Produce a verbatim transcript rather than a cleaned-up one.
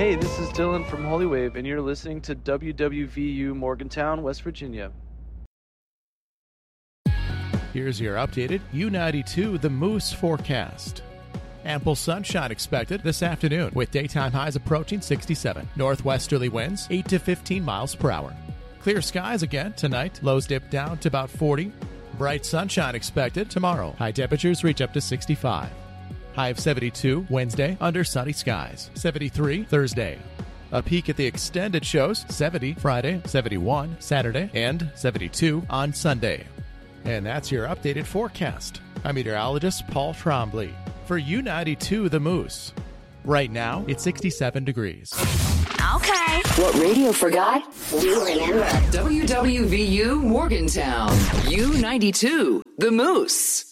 Hey, this is Dylan from Holy Wave, and you're listening to W W V U Morgantown, West Virginia. Here's your updated U ninety-two The Moose forecast. Ample sunshine expected this afternoon with daytime highs approaching sixty-seven. Northwesterly winds eight to fifteen miles per hour. Clear skies again tonight. Lows dip down to about forty. Bright sunshine expected tomorrow. High temperatures reach up to sixty-five. High of seventy-two Wednesday under sunny skies. seventy-three Thursday. A peek at the extended shows seventy Friday, seventy-one Saturday, and seventy-two on Sunday. And that's your updated forecast. I'm meteorologist Paul Trombley for U ninety-two The Moose. Right now, it's sixty-seven degrees. Okay. What radio forgot, we'll remember. W W V U Morgantown. U ninety-two The Moose.